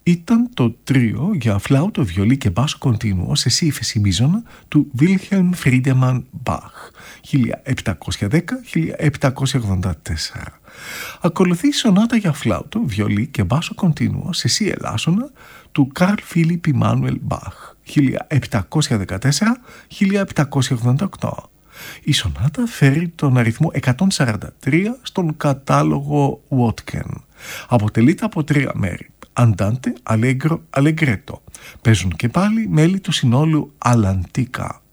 ήταν το τρίο για φλάουτο, βιολί και μπάσο κοντίνουο σε σι ύφεση μείζωνα του Wilhelm Friedemann Bach 1710-1784. Ακολουθεί η σονάτα για φλάουτο, βιολί και μπάσο κοντίνουο σε σι ελάσσονα του Carl Philipp Emanuel Bach 1714-1788. Η σονάτα φέρει τον αριθμό 143 στον κατάλογο Wotken. Αποτελείται από τρία μέρη: Andante, Allegro, Allegretto. Παίζουν και πάλι μέλη του συνόλου All'Antica.